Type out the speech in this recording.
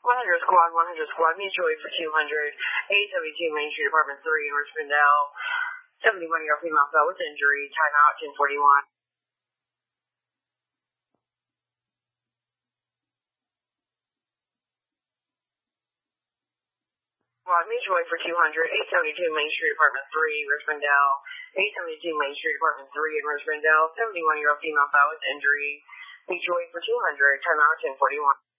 100 squad, mutually for 200, 872 Main Street, Apartment 3 in Richmondale. 71-year-old female fell with injury, timeout 1041. Squad, mutually for 200, 872 Main Street, Apartment 3, Richmondale. 872 Main Street, Apartment 3 in Richmondale. 71-year-old female fell with injury, mutually for 200, timeout 1041.